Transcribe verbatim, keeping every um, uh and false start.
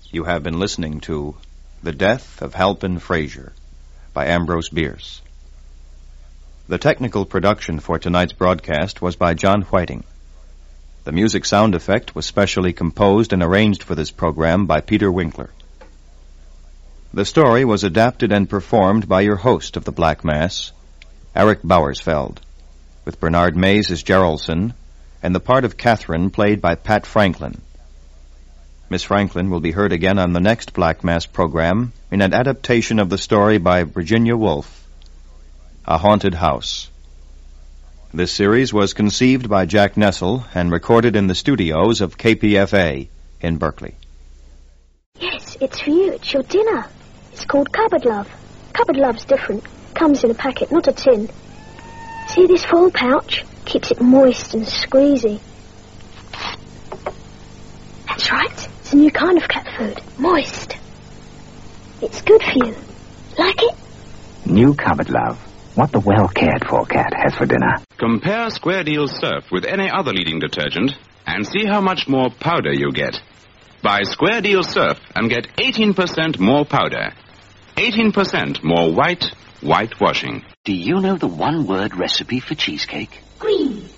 You have been listening to The Death of Halpin Frasier by Ambrose Bierce. The technical production for tonight's broadcast was by John Whiting. The music sound effect was specially composed and arranged for this program by Peter Winkler. The story was adapted and performed by your host of the Black Mass, Eric Bowersfeld, with Bernard Mays as Geraldson and the part of Catherine played by Pat Franklin. Miss Franklin will be heard again on the next Black Mass program in an adaptation of the story by Virginia Woolf, A Haunted House. This series was conceived by Jack Nessel and recorded in the studios of K P F A in Berkeley. Yes, it's for you. It's your dinner. It's called Cupboard Love. Cupboard Love's different. Comes in a packet, not a tin. See this foil pouch? Keeps it moist and squeezy. That's right. It's a new kind of cat food. Moist. It's good for you. Like it? New Cupboard Love. What the well-cared-for cat has for dinner. Compare Square Deal Surf with any other leading detergent and see how much more powder you get. Buy Square Deal Surf and get eighteen percent more powder. eighteen percent more white, white washing. Do you know the one-word recipe for cheesecake? Green.